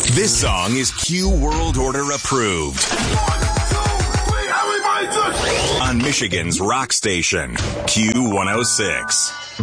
This song is Q World Order approved. 1, 2, 3, everybody do it! On Michigan's rock station, Q106.